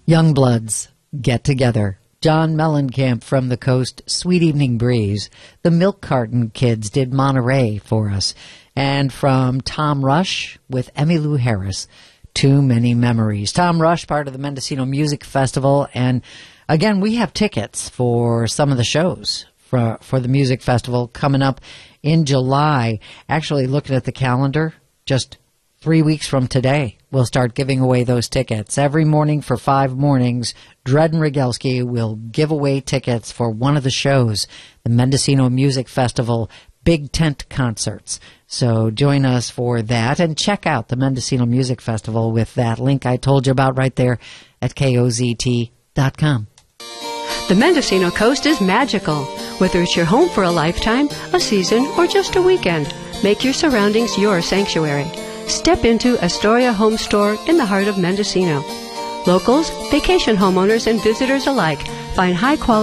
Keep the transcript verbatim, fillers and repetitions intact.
Youngbloods get together. John Mellencamp from the Coast, Sweet Evening Breeze. The Milk Carton Kids did Monterey for us. And from Tom Rush with Emmylou Harris, Too Many Memories. Tom Rush, part of the Mendocino Music Festival. And again, we have tickets for some of the shows for, for the music festival coming up in July. Actually, looking at the calendar, just three weeks from today, we'll start giving away those tickets. Every morning for five mornings, Dred and Rogalski will give away tickets for one of the shows, the Mendocino Music Festival Big Tent Concerts. So join us for that and check out the Mendocino Music Festival with that link I told you about right there at K O Z T dot com. The Mendocino Coast is magical. Whether it's your home for a lifetime, a season, or just a weekend, make your surroundings your sanctuary. Step into Astoria Home Store in the heart of Mendocino. Locals, vacation homeowners, and visitors alike find high-quality